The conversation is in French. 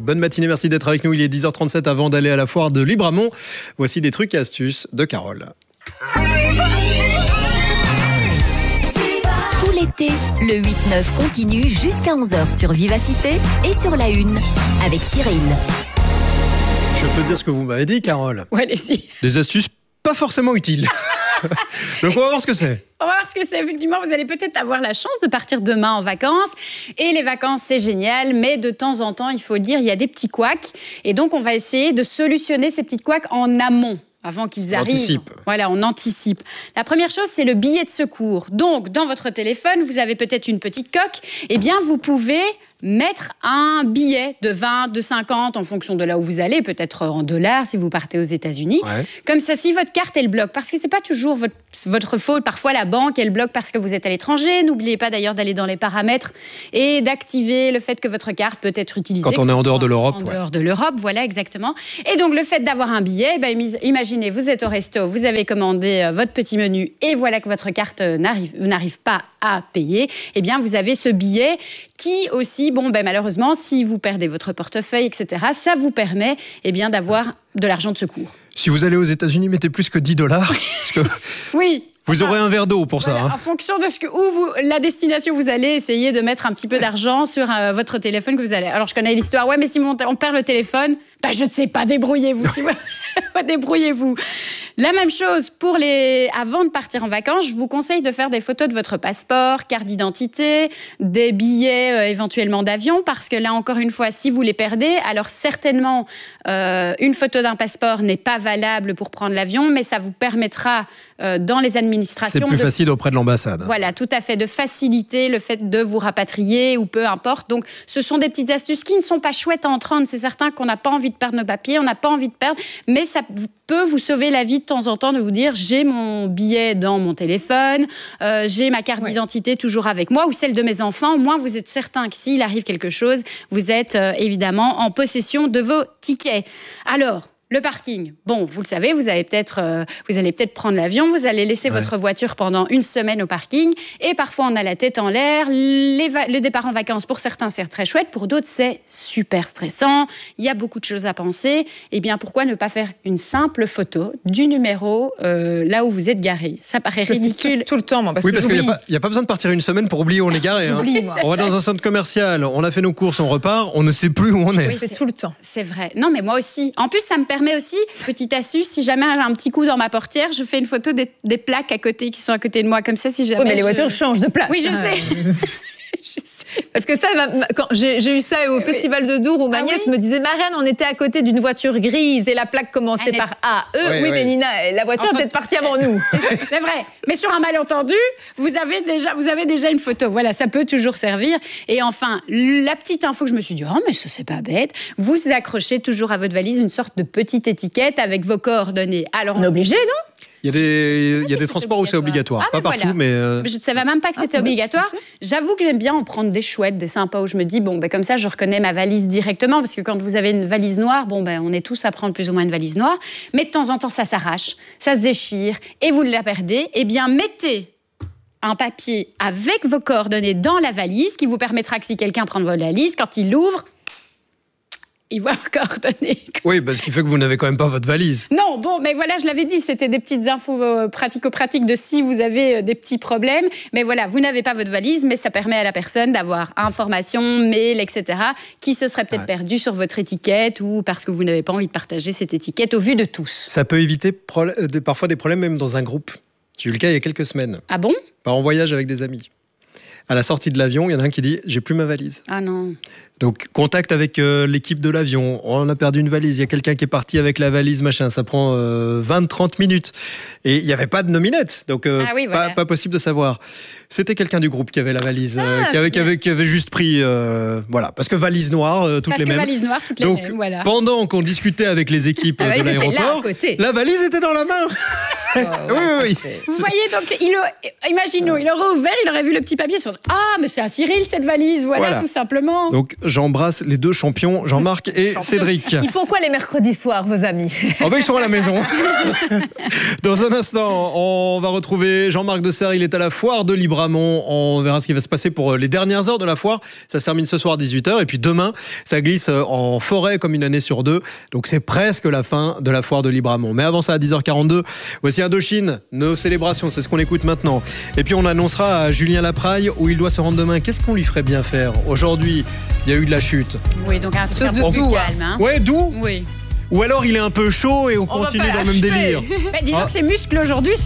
Bonne matinée, merci d'être avec nous. Il est 10h37 avant d'aller à la foire de Libramont. Voici des trucs et astuces de Carole. Tout l'été, le 8-9 continue jusqu'à 11h sur Vivacité et sur La Une avec Cyril. Je peux dire ce que vous m'avez dit, Carole. Ouais, allez-y. Des astuces pas forcément utiles. Donc on va voir ce que c'est. On va voir ce que c'est. Effectivement, vous allez peut-être avoir la chance de partir demain en vacances. Et les vacances, c'est génial. Mais de temps en temps, il faut le dire, il y a des petits couacs. Et donc, on va essayer de solutionner ces petits couacs en amont. Avant qu'ils arrivent. Anticipe. Voilà, on anticipe. La première chose, c'est le billet de secours. Donc, dans votre téléphone, vous avez peut-être une petite coque. Eh bien, vous pouvez mettre un billet de 20, de 50, en fonction de là où vous allez, peut-être en dollars si vous partez aux États-Unis. Ouais. Comme ça, si votre carte, elle bloque, parce que c'est pas toujours votre faute. Parfois, la banque, elle bloque parce que vous êtes à l'étranger. N'oubliez pas d'ailleurs d'aller dans les paramètres et d'activer le fait que votre carte peut être utilisée. Quand on est en dehors de l'Europe. En dehors de l'Europe, voilà, exactement. Et donc, le fait d'avoir un billet, imaginez, vous êtes au resto, vous avez commandé votre petit menu et voilà que votre carte n'arrive pas à payer. Eh bien, vous avez ce billet qui aussi, malheureusement, si vous perdez votre portefeuille, etc., ça vous permet d'avoir de l'argent de secours. Si vous allez aux États-Unis, mettez plus que $10. Parce que oui. Vous aurez un verre d'eau pour ça. En fonction de la destination vous allez, essayez de mettre un petit peu d'argent sur votre téléphone que vous allez. Alors, je connais l'histoire. Ouais, mais si on perd le téléphone, je ne sais pas, débrouillez-vous. Débrouillez-vous. La même chose avant de partir en vacances, je vous conseille de faire des photos de votre passeport, carte d'identité, des billets éventuellement d'avion, parce que là, encore une fois, si vous les perdez, alors certainement, une photo d'un passeport n'est pas valable pour prendre l'avion, mais ça vous permettra, dans les administrations... C'est plus facile auprès de l'ambassade. Voilà, tout à fait, de faciliter le fait de vous rapatrier ou peu importe. Donc, ce sont des petites astuces qui ne sont pas chouettes à entendre. C'est certain qu'on n'a pas envie de perdre nos papiers, on n'a pas envie de perdre, mais ça peut vous sauver la vie de temps en temps de vous dire j'ai mon billet dans mon téléphone, j'ai ma carte d'identité toujours avec moi ou celle de mes enfants. Au moins, vous êtes certain que s'il arrive quelque chose, vous êtes évidemment en possession de vos tickets. Alors, le parking, vous le savez, vous allez peut-être prendre l'avion, vous allez laisser votre voiture pendant une semaine au parking et parfois on a la tête en l'air. Le départ en vacances, pour certains, c'est très chouette, pour d'autres, c'est super stressant. Il y a beaucoup de choses à penser. Eh bien, pourquoi ne pas faire une simple photo du numéro là où vous êtes garé? Ça paraît ridicule. Tout le temps, moi, parce qu'il n'y a pas besoin de partir une semaine pour oublier où on est garé. On va dans un centre commercial, on a fait nos courses, on repart, on ne sait plus où on est. Oui, c'est tout le temps. C'est vrai. Non, mais moi aussi. En plus, ça me permet aussi, petite astuce, si jamais j'ai un petit coup dans ma portière, je fais une photo des plaques à côté qui sont à côté de moi, comme ça, si jamais. Oui, mais les voitures changent de place. Oui, je sais. Parce que ça, quand j'ai eu ça au Festival de Dour où ma nièce me disait, Marraine, on était à côté d'une voiture grise et la plaque commençait par A. Mais Nina, la voiture est peut-être partie avant nous. C'est vrai. Mais sur un malentendu, vous avez déjà une photo. Voilà, ça peut toujours servir. Et enfin, la petite info que je me suis dit, mais ça, c'est pas bête. Vous accrochez toujours à votre valise une sorte de petite étiquette avec vos coordonnées. Alors, on est obligé, non? Il y a des transports où c'est obligatoire. Pas partout, mais... Je ne savais même pas que c'était obligatoire. J'avoue que j'aime bien en prendre des chouettes, des sympas, où je me dis, comme ça, je reconnais ma valise directement, parce que quand vous avez une valise noire, on est tous à prendre plus ou moins une valise noire, mais de temps en temps, ça s'arrache, ça se déchire, et vous la perdez. Eh bien, mettez un papier avec vos coordonnées dans la valise, qui vous permettra que si quelqu'un prend votre valise, quand il l'ouvre, il voit vos coordonnées. Oui, parce qu'il fait que vous n'avez quand même pas votre valise. Non, mais voilà, je l'avais dit, c'était des petites infos pratico-pratiques de si vous avez des petits problèmes. Mais voilà, vous n'avez pas votre valise, mais ça permet à la personne d'avoir informations, mail, etc., qui se serait peut-être perdu sur votre étiquette ou parce que vous n'avez pas envie de partager cette étiquette au vu de tous. Ça peut éviter parfois des problèmes même dans un groupe. J'ai eu le cas il y a quelques semaines. Ah bon? En voyage avec des amis. À la sortie de l'avion, il y en a un qui dit « j'ai plus ma valise ». Ah non. Donc, contact avec l'équipe de l'avion. On a perdu une valise. Il y a quelqu'un qui est parti avec la valise, machin. Ça prend 20-30 minutes. Et il n'y avait pas de nominette. Donc, pas possible de savoir. C'était quelqu'un du groupe qui avait la valise, qui avait juste pris... voilà, parce que valise noire, toutes les mêmes. Valise noire, toutes les mêmes, voilà. Pendant qu'on discutait avec les équipes de l'aéroport, la valise était dans la main. Oui. Vous voyez, donc, imaginons, il aurait ouvert, il aurait vu le petit papier sur « Ah, mais c'est à Cyril cette valise, voilà, tout simplement. » Donc, j'embrasse les deux champions, Jean-Marc et Cédric. Ils font quoi les mercredis soirs, vos amis? Ils sont à la maison. Dans un instant, on va retrouver Jean-Marc Desserre, il est à la foire de Libramont. On verra ce qui va se passer pour les dernières heures de la foire. Ça se termine ce soir à 18h. Et puis demain, ça glisse en forêt comme une année sur deux. Donc c'est presque la fin de la foire de Libramont. Mais avant ça, à 10h42, voici Indochine, nos célébrations, c'est ce qu'on écoute maintenant. Et puis on annoncera à Julien Lapraille où il doit se rendre demain. Qu'est-ce qu'on lui ferait bien faire? Aujourd'hui, il y a eu de la chute. Oui, donc un truc un peu plus calme. Hein. Ouais, doux. Oui. Ou alors il est un peu chaud et on continue dans le même délire. Disons que ses muscles aujourd'hui